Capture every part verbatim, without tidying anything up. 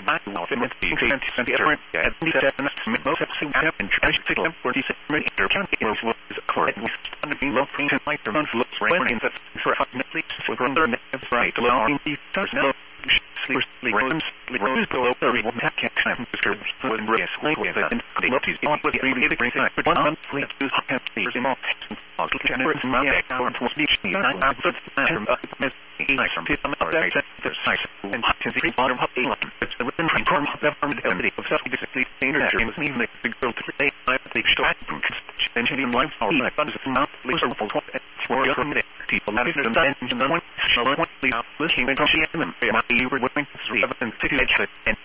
my wealth and the extent and the other at the seven most of the have been trying to take for these major county was was correct was under being low print and like the month looks right in that for ultimately for under right along the personnel sleepily rooms rooms below every one that can't time to serve with risk like with and the motives on with the really the great but one month late to have the remote of the generous my hour for speech I'm good term of miss nice from people that there's nice and to the bottom of the it's within the form of the ability of self discipline internet is mean like the girl to say I think straight from engineering life all my funds is not laser for for your community people that is the and the one shall one the looking at the and you were working three of them to edge and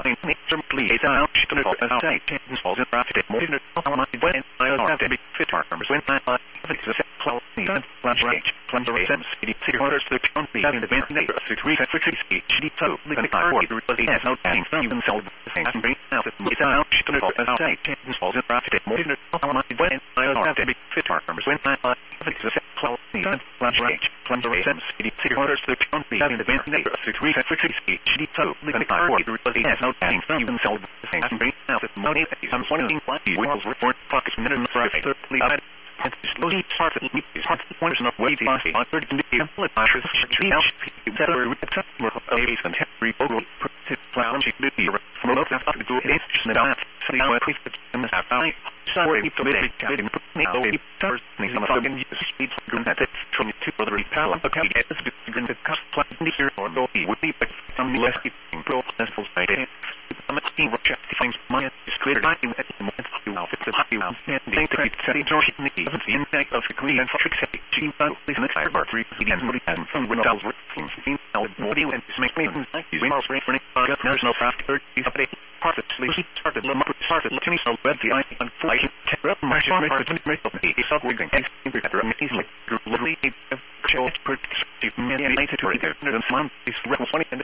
simply is out to the outside and falls in profit more than when I have to be fit arms when I it's a cloud lunch range plunger items city orders to the county in the band neighbor six three six six eight so the car was has no time from even sold the thing and bring out it's out to the outside and falls in profit more than when I have to be fit arms when I it's a cloud lunch range plunger items city orders to the county in the band neighbor six three six six eight so the car was has no time from even sold the thing and bring out money I'm wondering why he will report pockets minute and thirdly and slowly starts to meet these hard points of way the body on third in the ample ashes tree out that are with the customer of a and every oral protected flower she did the from both of the good it's just not so the hour please and the I sorry to be getting now it starts me some of the speed from that from two other repel okay it's been the cost plan here or no he would be but some less in pro successful side I'm a team of things money is clear I think at the moment you know it's a happy now and think that it's a George Nicky of the impact of the Queen and Patrick City she found this next time bar three and what and from when I was working in our body and to make me like you when I was ready for there's no fast third he's update part of sleep started the market started let me so web the I and fly tear up my arm for twenty minutes of me it's all working and it's like literally show expert mediated to either the month is twenty and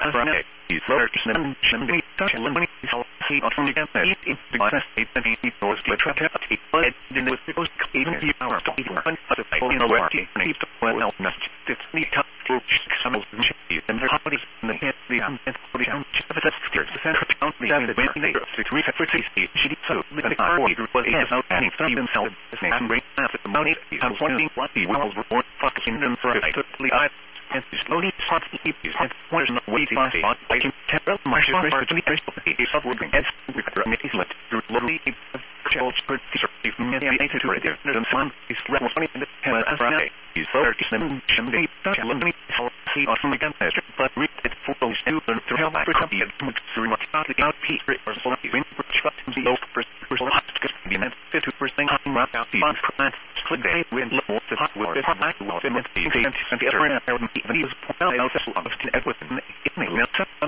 he's very and somebody touch and money is all see on from the game that it the best it and he goes to try to take but then it goes even the hour to even one other thing in the way keep the well not it's me cut through some of the and the company in the head the and for the down just that's clear the center down the down the way six three six six she did so the car was is out and from himself the same and bring out the money and one thing what the walls report focusing them for I totally I and slowly start to keep his head one is not waiting on I can tell my first to be is not working as we have to is let literally Charles per teacher if mediated to radio and some is level twenty in the hell as right is thirty seven Sunday challenge me how see on the gun but read it for those who learn to help my copy and through much out the out P or so when trust the low first person because the net fifty percent on round out the on plan click day when low the hot will the hot well the and the other even is well I also of the Edward it may not